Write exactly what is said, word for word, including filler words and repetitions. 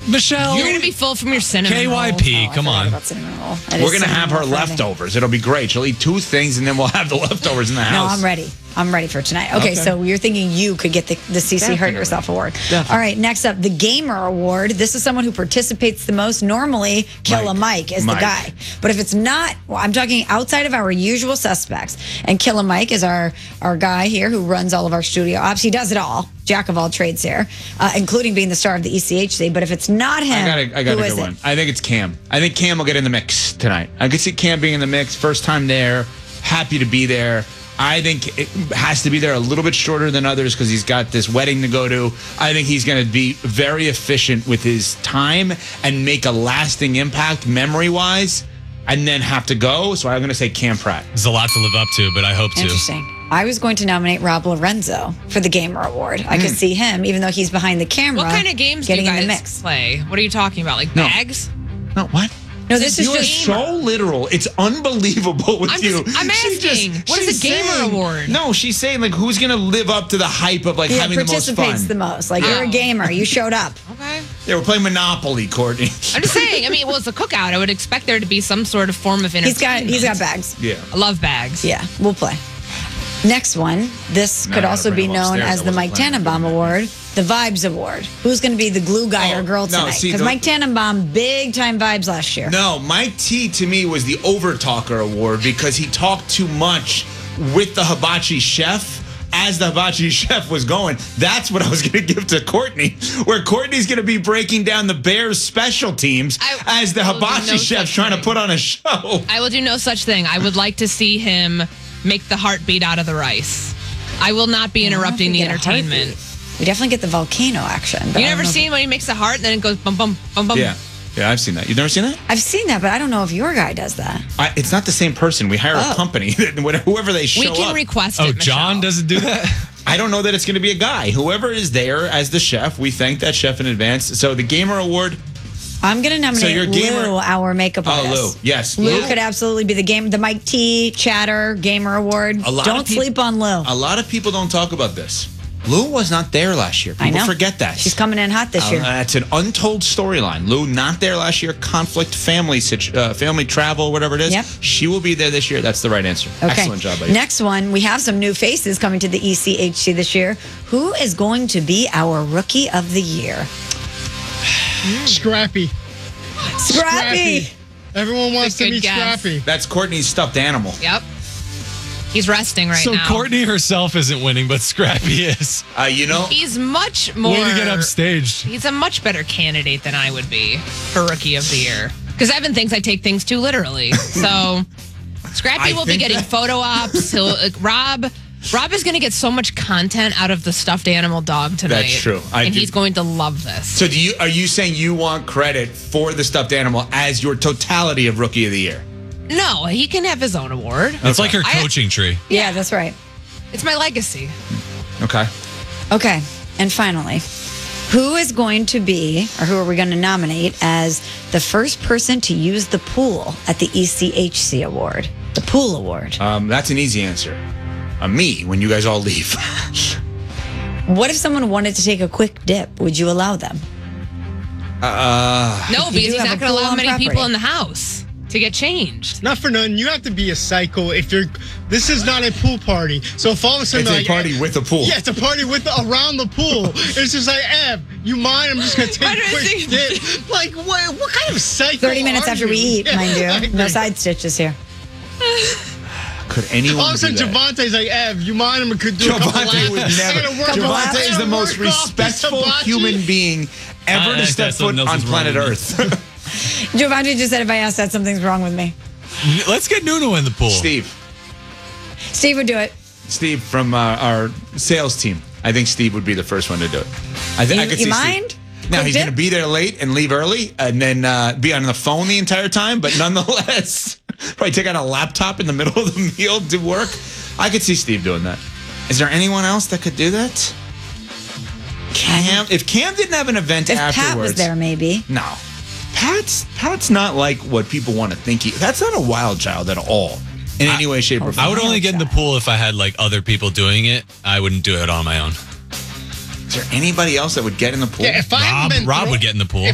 Michelle. You're going to be full from your cinnamon K Y roll. P, Oh, I come forgot on. about cinnamon roll. That We're is going to have her cinnamon roll Friday. leftovers. It'll be great. She'll eat two things, and then we'll have the leftovers in the No, house. I'm ready. I'm ready for tonight. Okay, Okay. so you're thinking you could get the, the C C Hurt Definitely. Yourself Award. Definitely. All right, next up, the Gamer Award. This is someone who participates the most. Normally, Killa Mike, is Mike. the guy. But if it's not, well, I'm talking outside of our usual suspects. And Killa Mike is our, our guy here who runs all of our studio ops. He does it all. Jack of all trades here, uh, including being the star of the E C H C. But if it's not him, I got a, I got who a is good it? one. I think it's Cam. I think Cam will get in the mix tonight. I could see Cam being in the mix. First time there. Happy to be there. I think it has to be there a little bit shorter than others because he's got this wedding to go to. I think he's going to be very efficient with his time and make a lasting impact memory-wise and then have to go. So I'm going to say Cam Pratt. There's a lot to live up to, but I hope to. Interesting. I was going to nominate Rob Lorenzo for the Gamer Award. I could see him, even though he's behind the camera. What kind of games do you getting in the guys mix? play? What are you talking about? Like No. bags? No, what? No, this is You are just so literal. It's unbelievable with I'm you. just- I'm She asking, what is she's a gamer saying- award? No, she's saying like who's going to live up to the hype of like yeah, having the most participates fun. the most. Like you're a Oh. gamer, you showed up. Okay. Yeah, we're playing Monopoly, Courtney. I'm just saying. I mean, well, it's a cookout. I would expect there to be some sort of form of entertainment. He's got he's got bags. yeah. I love bags. Yeah, we'll play. Next one. This No, could I gotta also bring be him known upstairs. as I the wasn't Mike planning on Tannenbaum doing that. Award, the Vibes Award. Who's going to be the glue guy Oh, or girl no, tonight? see, Because the- Mike Tannenbaum, big time vibes last year. No, Mike T to me was the over-talker award because he talked too much with the hibachi chef as the hibachi chef was going. That's what I was going to give to Courtney, where Courtney's going to be breaking down the Bears special teams I as the will do hibachi no chef such trying to thing. put on a show. I will do no such thing. I would like to see him make the heartbeat out of the rice. I will not be I don't know if interrupting we the get a entertainment. heartbeat. We definitely get the volcano action. but You I don't never know if- seen when he makes the heart and then it goes bum bum bum bum. Yeah. Yeah, I've seen that. You've never seen that? I've seen that, but I don't know if your guy does that. I, it's not the same person. We hire Oh. a company, whoever they show We can up. request Oh, it. John Michelle. doesn't do that? I don't know that it's going to be a guy. Whoever is there as the chef, we thank that chef in advance. So the Gamer Award, I'm going to nominate you're a gamer- Lou, our makeup oh, artist. Lou. Yes. Lou Lou. could absolutely be the game, the Mike T Chatter Gamer Award. A lot Don't of peop- sleep on Lou. A lot of people don't talk about this. Lou was not there last year. People I know. forget that. She's coming in hot this Uh, year. That's an untold storyline. Lou not there last year. Conflict, family, situ- uh, family travel, whatever it is. Yep. She will be there this year. That's the right answer. Okay. Excellent job, buddy. Next one, we have some new faces coming to the E C H C this year. Who is going to be our Rookie of the Year? Scrappy. Scrappy. Everyone wants a to good be guess. Scrappy. That's Courtney's stuffed animal. Yep. He's resting right so now. Courtney herself isn't winning, but Scrappy is. Uh, you know, He's much more. Way to get upstaged. He's a much better candidate than I would be for Rookie of the Year. Because Evan thinks I take things too literally. So Scrappy I will be think getting that- photo ops. He'll uh, Rob. Rob is going to get so much content out of the stuffed animal dog tonight. That's true. I and do- he's going to love this. so do you? Are you saying you want credit for the stuffed animal as your totality of Rookie of the Year? No, he can have his own award. It's like her I- coaching tree. Yeah, that's right. It's my legacy. Okay. Okay. And finally, who is going to be, or who are we going to nominate as the first person to use the pool at the E C H C Award? The Pool Award. Um, that's an easy answer. Uh, me when you guys all leave. What if someone wanted to take a quick dip? Would you allow them? Uh, No, You because do he's have not a going to pool allow on many property. people in the house to get changed. Not for nothing. You have to be a psycho if you're. This is not a pool party. So if all of a sudden it's a like, party with a pool. Yeah, it's a party with around the pool. It's just like, Ev, you mind? I'm just gonna Why take do a I quick think- dip. Like, what? What kind of psycho? thirty minutes are after we you? eat, Yeah, mind you. No exactly. side stitches here. Could anyone All of a sudden, do that? Javonte's like, Ev, you mind? I'm gonna do a couple Javante laps. would I never. gotta work- Couple laps. Javante is I the gotta most work off this respectful hibachi. human being ever I- to I step thought something foot else on was wrong planet with me. Earth. Giovanni just said if I asked that, something's wrong with me. Let's get Nuno in the pool. Steve. Steve would do it. Steve from uh, our sales team. I think Steve would be the first one to do it. I think I You- could you see mind? Steve. Now Quick he's dip? going to be there late and leave early, and then uh, be on the phone the entire time. But nonetheless, probably take out a laptop in the middle of the meal to work. I could see Steve doing that. Is there anyone else that could do that? Cam. If Cam didn't have an event If afterwards, Pat was there, maybe. no. Pat's Pat's not like what people want to think he. That's not a wild child at all, in any way, shape, or form. I would only get in the pool if I had like other people doing it. I wouldn't do it on my own. Is there anybody else that would get in the pool? Yeah, if I Rob, haven't been Rob thrown- would get in the pool.